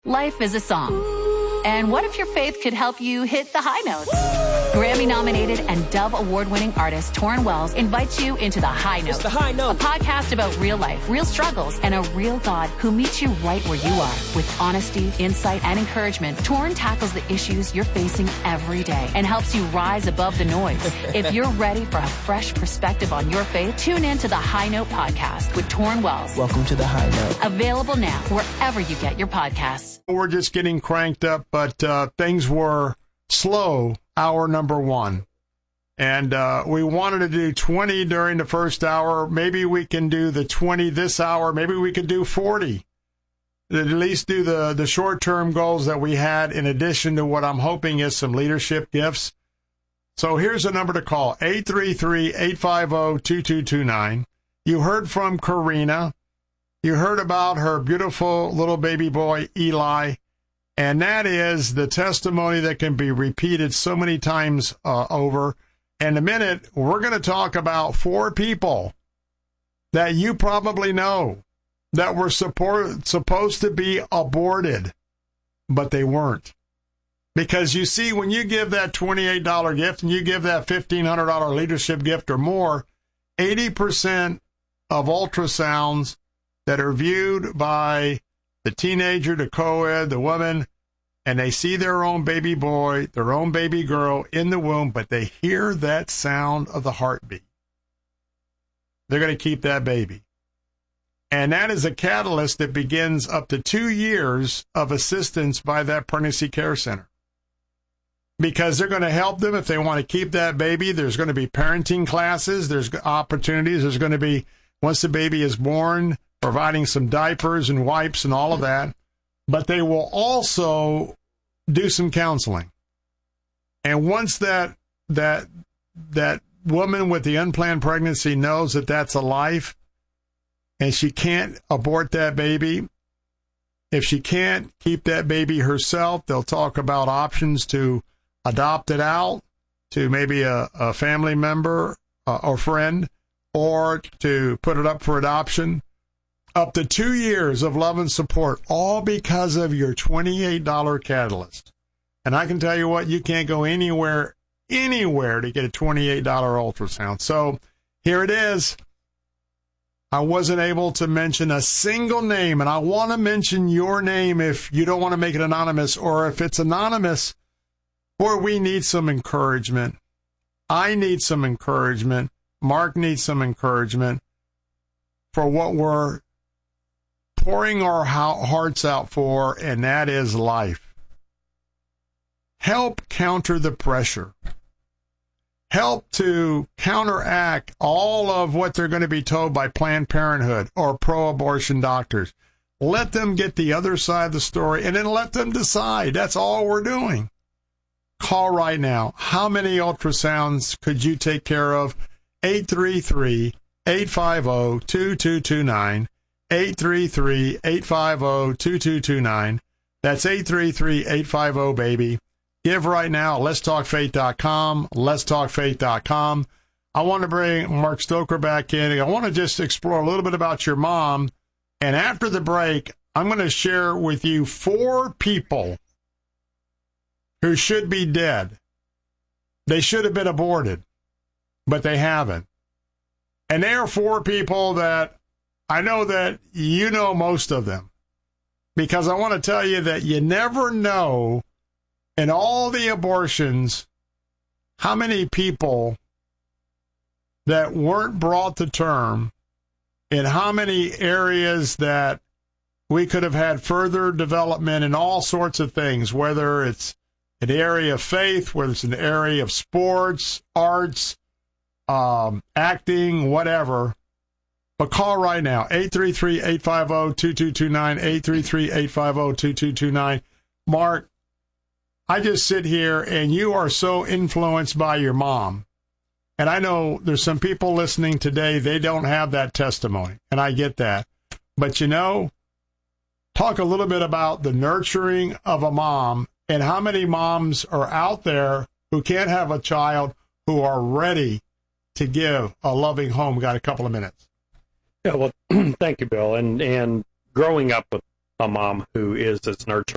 Life is a song. And what if your faith could help you hit the high notes? Grammy-nominated and Dove Award-winning artist Torrin Wells invites you into The High Note. It's The High Note. A podcast about real life, real struggles, and a real God who meets you right where you are. With honesty, insight, and encouragement, Torrin tackles the issues you're facing every day and helps you rise above the noise. If you're ready for a fresh perspective on your faith, tune in to The High Note podcast with Torrin Wells. Welcome to The High Note. Available now wherever you get your podcasts. We're just getting cranked up, but things were slow hour number one. And we wanted to do 20 during the first hour. Maybe we can do the 20 this hour. Maybe we could do 40. At least do the short-term goals that we had in addition to what I'm hoping is some leadership gifts. So here's a number to call, 833-850-2229. You heard from Karina. You heard about her beautiful little baby boy, Eli, and that is the testimony that can be repeated so many times over. In a minute, we're going to talk about 4 people that you probably know that were supposed to be aborted, but they weren't. Because you see, when you give that $28 gift and you give that $1,500 leadership gift or more, 80% of ultrasounds that are viewed by the teenager, the co-ed, the woman, and they see their own baby boy, their own baby girl in the womb, but they hear that sound of the heartbeat. They're going to keep that baby. And that is a catalyst that begins up to 2 years of assistance by that pregnancy care center. Because they're going to help them if they want to keep that baby. There's going to be parenting classes. There's opportunities. There's going to be, once the baby is born, providing some diapers and wipes and all of that. But they will also do some counseling. And once that woman with the unplanned pregnancy knows that that's a life and she can't abort that baby, if she can't keep that baby herself, they'll talk about options to adopt it out to maybe a family member or friend, or to put it up for adoption. Up to 2 years of love and support, all because of your $28 catalyst. And I can tell you what, you can't go anywhere to get a $28 ultrasound. So here it is. I wasn't able to mention a single name, and I want to mention your name if you don't want to make it anonymous, or if it's anonymous, boy, we need some encouragement. I need some encouragement. Mark needs some encouragement for what we're pouring our hearts out for, and that is life. Help counter the pressure. Help to counteract all of what they're going to be told by Planned Parenthood or pro-abortion doctors. Let them get the other side of the story, and then let them decide. That's all we're doing. Call right now. How many ultrasounds could you take care of? 833-850-2229. 833-850-2229. That's 833-850-BABY. Give right now. Let'sTalkFaith.com. Let'sTalkFaith.com. I want to bring Mark Stoker back in. I want to just explore a little bit about your mom. And after the break, I'm going to share with you 4 people who should be dead. They should have been aborted, but they haven't. And they are 4 people that I know that you know most of them, because I want to tell you that you never know in all the abortions how many people that weren't brought to term, in how many areas that we could have had further development in all sorts of things, whether it's an area of faith, whether it's an area of sports, arts, acting, whatever. But call right now, 833-850-2229, 833-850-2229. Mark, I just sit here, and you are so influenced by your mom. And I know there's some people listening today, they don't have that testimony, and I get that. But, you know, talk a little bit about the nurturing of a mom, and how many moms are out there who can't have a child who are ready to give a loving home. Got a couple of minutes. Yeah, well, thank you, Bill. And growing up with a mom who is as nurturing